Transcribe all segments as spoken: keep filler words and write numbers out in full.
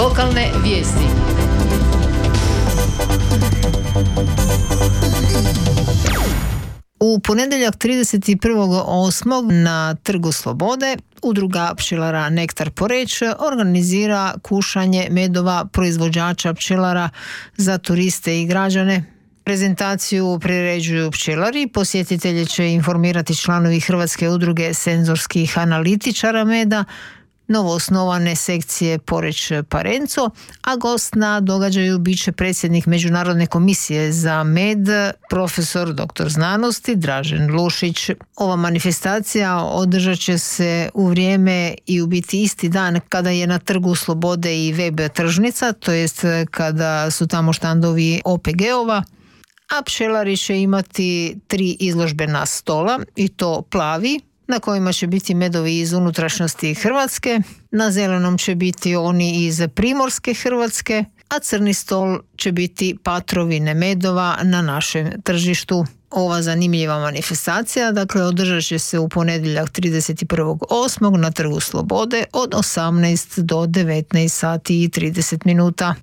Lokalne vijesti. U ponedjeljak trideset prvog osmog na Trgu Slobode Udruga pčelara Nektar Poreč organizira kušanje medova proizvođača pčelara za turiste i građane. Prezentaciju priređuju pčelari, posjetitelje će informirati članovi Hrvatske udruge senzorskih analitičara meda, novoosnovane sekcije Poreč Parenco, a gost na događaju bit će predsjednik Međunarodne komisije za med, profesor doktor znanosti Dražen Lušić. Ova manifestacija održat će se u vrijeme i u biti isti dan kada je na Trgu Slobode i web tržnica, to jest kada su tamo štandovi O P G-ova, a pčelari će imati tri izložbena stola, i to plavi, na kojima će biti medovi iz unutrašnjosti Hrvatske, na zelenom će biti oni iz primorske Hrvatske, a crni stol će biti patrovine medova na našem tržištu. Ova zanimljiva manifestacija, dakle, održat će se u ponedjeljak trideset prvog osmog na Trgu Slobode od osamnaest do devetnaest sati i trideset minuta.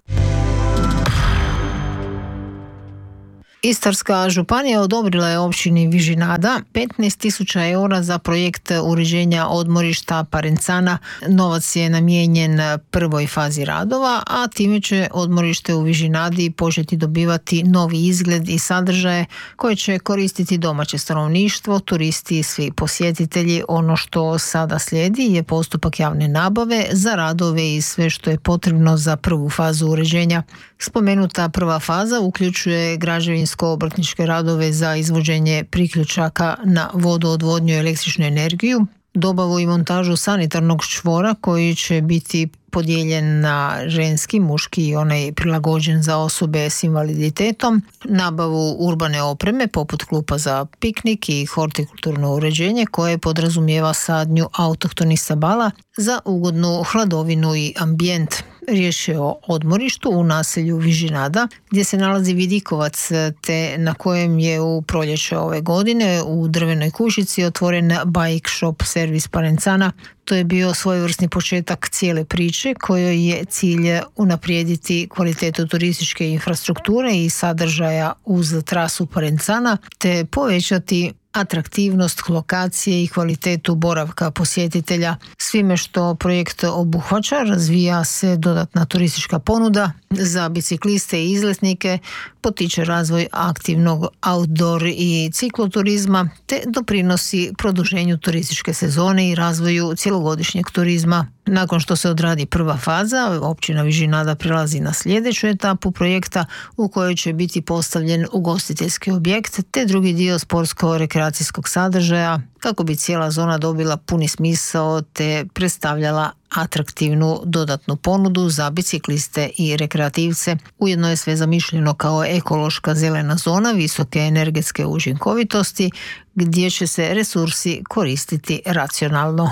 Istarska županija odobrila je općini Vižinada petnaest tisuća eura za projekt uređenja odmorišta Parencana. Novac je namijenjen prvoj fazi radova, a time će odmorište u Vižinadi početi dobivati novi izgled i sadržaje koje će koristiti domaće stanovništvo, turisti i svi posjetitelji. Ono što sada slijedi je postupak javne nabave za radove i sve što je potrebno za prvu fazu uređenja. Spomenuta prva faza uključuje građevinsko-obrtničke radove za izvođenje priključaka na vodoodvodnju i električnu energiju, dobavu i montažu sanitarnog čvora koji će biti podijeljen na ženski, muški i onaj prilagođen za osobe s invaliditetom, nabavu urbane opreme poput klupa za piknik i hortikulturno uređenje koje podrazumijeva sadnju autohtonih stabala za ugodnu hladovinu i ambijent. Riječ je o odmorištu u naselju Vižinada gdje se nalazi vidikovac, te na kojem je u proljeće ove godine u drvenoj kućici otvoren bike shop servis Parencana. To je bio svojevrsni početak cijele priče kojoj je cilj unaprijediti kvalitetu turističke infrastrukture i sadržaja uz trasu Parencana te povećati atraktivnost lokacije i kvalitetu boravka posjetitelja. Svime što projekt obuhvaća, razvija se dodatna turistička ponuda za bicikliste i izletnike, potiče razvoj aktivnog outdoor i cikloturizma te doprinosi produženju turističke sezone i razvoju cjelogodišnjeg turizma. Nakon što se odradi prva faza, općina Vižinada prelazi na sljedeću etapu projekta u kojoj će biti postavljen ugostiteljski objekt te drugi dio sportsko-rekreacijskog sadržaja kako bi cijela zona dobila puni smisao te predstavljala atraktivnu dodatnu ponudu za bicikliste i rekreativce. Ujedno je sve zamišljeno kao ekološka zelena zona visoke energetske učinkovitosti gdje će se resursi koristiti racionalno.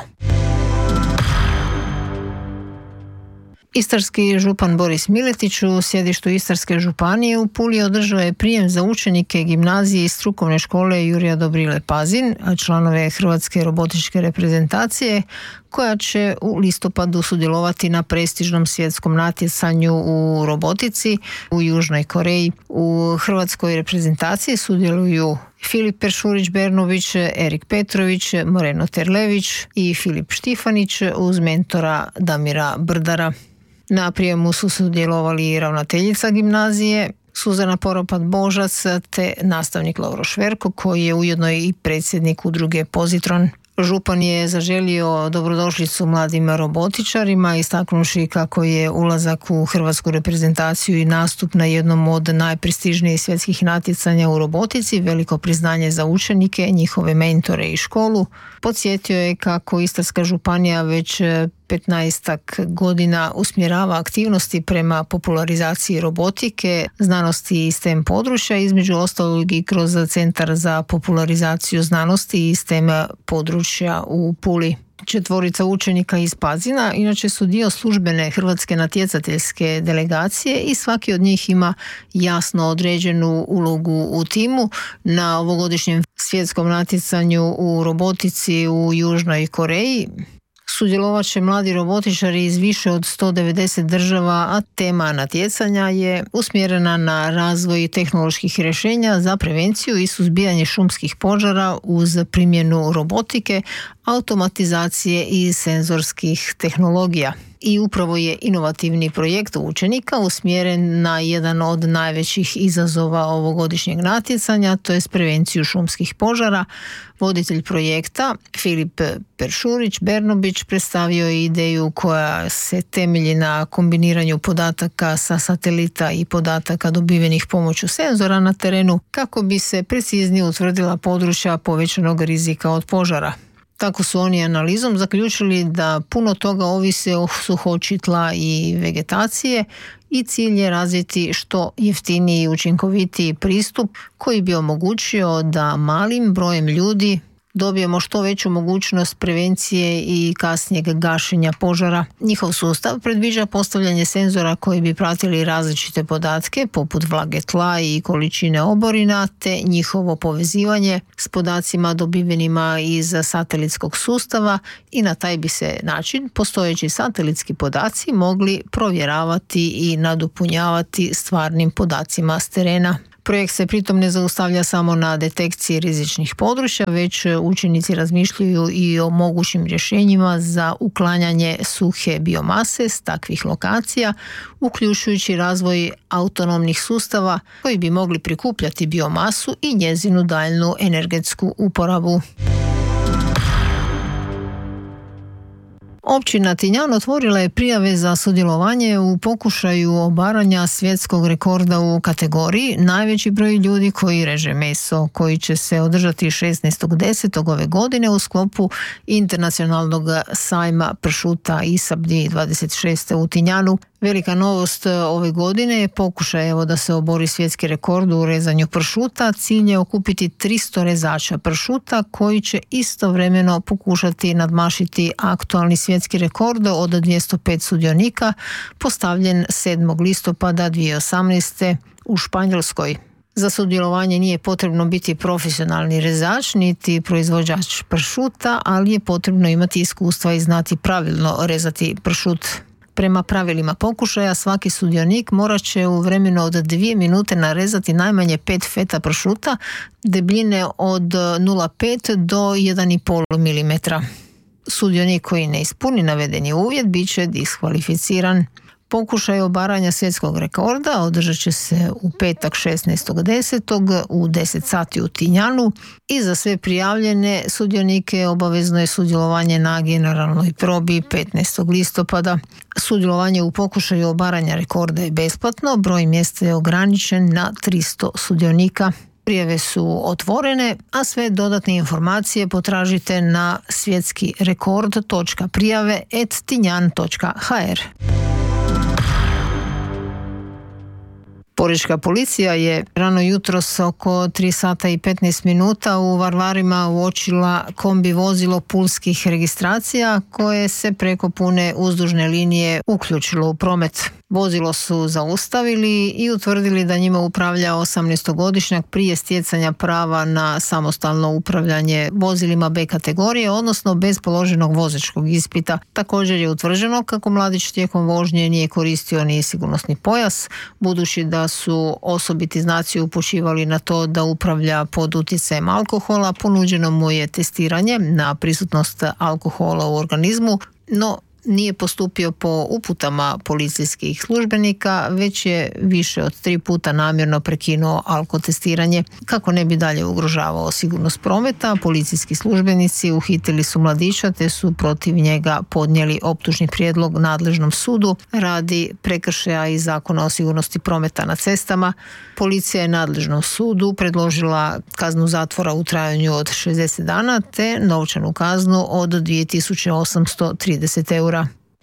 Istarski župan Boris Miletić u sjedištu Istarske županije u Puli održao je prijem za učenike gimnazije i strukovne škole Jurija Dobrile Pazin, a članove Hrvatske robotičke reprezentacije koja će u listopadu sudjelovati na prestižnom svjetskom natjecanju u robotici u Južnoj Koreji. U hrvatskoj reprezentaciji sudjeluju Filip Peršurić-Bernović, Erik Petrović, Moreno Terlević i Filip Štifanić uz mentora Damira Brdara. Na prijemu su sudjelovali i ravnateljica gimnazije Suzana Poropat-Božac te nastavnik Lovro Šverko koji je ujedno i predsjednik udruge Pozitron. Župan je zaželio dobrodošlicu mladim robotičarima, istaknuši kako je ulazak u hrvatsku reprezentaciju i nastup na jednom od najprestižnijih svjetskih natjecanja u robotici veliko priznanje za učenike, njihove mentore i školu. Podsjetio je kako Istarska županija već petnaestak godina usmjerava aktivnosti prema popularizaciji robotike, znanosti i STEM područja, između ostalog i kroz Centar za popularizaciju znanosti i STEM područja u Puli. Četvorica učenika iz Pazina inače su dio službene hrvatske natjecateljske delegacije i svaki od njih ima jasno određenu ulogu u timu. Na ovogodišnjem svjetskom natjecanju u robotici u Južnoj Koreji Sudjelovat će mladi robotičari iz više od sto devedeset država, a tema natjecanja je usmjerena na razvoj tehnoloških rješenja za prevenciju i suzbijanje šumskih požara uz primjenu robotike, automatizacije i senzorskih tehnologija. I upravo je inovativni projekt učenika usmjeren na jedan od najvećih izazova ovogodišnjeg natjecanja, to je prevenciju šumskih požara. Voditelj projekta Filip Peršurić-Bernobić predstavio je ideju koja se temelji na kombiniranju podataka sa satelita i podataka dobivenih pomoću senzora na terenu kako bi se preciznije utvrdila područja povećanog rizika od požara. Tako su oni analizom zaključili da puno toga ovise o suhoći tla i vegetacije i cilj je razviti što jeftiniji i učinkovitiji pristup koji bi omogućio da malim brojem ljudi dobijemo što veću mogućnost prevencije i kasnijeg gašenja požara. Njihov sustav predviđa postavljanje senzora koji bi pratili različite podatke poput vlage tla i količine oborina te njihovo povezivanje s podacima dobivenima iz satelitskog sustava i na taj bi se način postojeći satelitski podaci mogli provjeravati i nadopunjavati stvarnim podacima s terena. Projekt se pritom ne zaustavlja samo na detekciji rizičnih područja, već učenici razmišljaju i o mogućim rješenjima za uklanjanje suhe biomase s takvih lokacija, uključujući razvoj autonomnih sustava koji bi mogli prikupljati biomasu i njezinu daljnu energetsku uporabu. Općina Tinjan otvorila je prijave za sudjelovanje u pokušaju obaranja svjetskog rekorda u kategoriji najveći broj ljudi koji reže meso, koji će se održati šesnaestog desetog ove godine u sklopu internacionalnog sajma pršuta I S A B dvije tisuće dvadeset šeste u Tinjanu. Velika novost ove godine je pokušaj evo da se obori svjetski rekord u rezanju pršuta. Cilj je okupiti tristo rezača pršuta koji će istovremeno pokušati nadmašiti aktualni svjetski rekord od dvjesto pet sudionika postavljen sedmog listopada dvije tisuće osamnaeste u Španjolskoj. Za sudjelovanje nije potrebno biti profesionalni rezač niti proizvođač pršuta, ali je potrebno imati iskustva i znati pravilno rezati pršut. Prema pravilima pokušaja, svaki sudionik morat će u vremenu od dvije minute narezati najmanje pet feta pršuta debljine od nula zarez pet do jedan zarez pet milimetra. Sudionik koji ne ispuni navedeni uvjet bit će diskvalificiran. Pokušaj obaranja svjetskog rekorda održat će se u petak šesnaestog desetog u deset sati u Tinjanu i za sve prijavljene sudionike obavezno je sudjelovanje na generalnoj probi petnaestog listopada. Sudjelovanje u pokušaju obaranja rekorda je besplatno, broj mjesta je ograničen na tristo sudionika. Prijave su otvorene, a sve dodatne informacije potražite na svjetski rekord točka prijave at tinjan točka ha er. Porečka policija je rano jutros oko tri sata i petnaest minuta u Varvarima uočila kombi vozilo pulskih registracija koje se preko pune uzdužne linije uključilo u promet. Vozilo su zaustavili i utvrdili da njima upravlja osamnaestogodišnjak prije stjecanja prava na samostalno upravljanje vozilima B kategorije, odnosno bez položenog vozačkog ispita. Također je utvrđeno kako mladić tijekom vožnje nije koristio ni sigurnosni pojas, budući da su osobiti znaci upućivali na to da upravlja pod utjecajem alkohola. Ponuđeno mu je testiranje na prisutnost alkohola u organizmu, no nije postupio po uputama policijskih službenika, već je više od tri puta namjerno prekinuo alkotestiranje. Kako ne bi dalje ugrožavao sigurnost prometa, policijski službenici uhitili su mladića te su protiv njega podnijeli optužni prijedlog nadležnom sudu radi prekršaja iz Zakona o sigurnosti prometa na cestama. Policija je nadležnom sudu predložila kaznu zatvora u trajanju od šezdeset dana te novčanu kaznu od dvije tisuće osamsto trideset eura.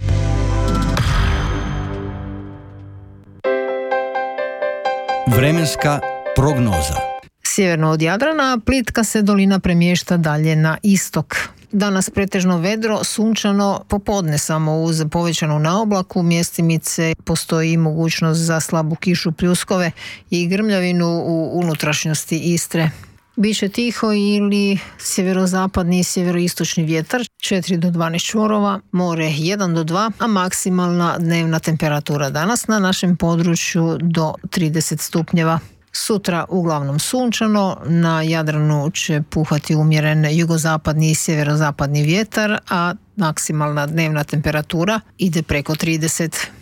Vremenska prognoza. Sjeverno od Jadrana plitka se dolina premješta dalje na istok. Danas pretežno vedro, sunčano, popodne samo uz povećanu naoblaku, mjestimice postoji mogućnost za slabu kišu, pljuskove i grmljavinu u unutrašnjosti Istre. Biće tiho ili sjeverozapadni i sjeveroistočni vjetar četiri do dvanaest čvorova, more jedan do dva, a maksimalna dnevna temperatura danas na našem području do trideset stupnjeva. Sutra uglavnom sunčano, na Jadranu će puhati umjeren jugozapadni i sjeverozapadni vjetar, a maksimalna dnevna temperatura ide preko trideset.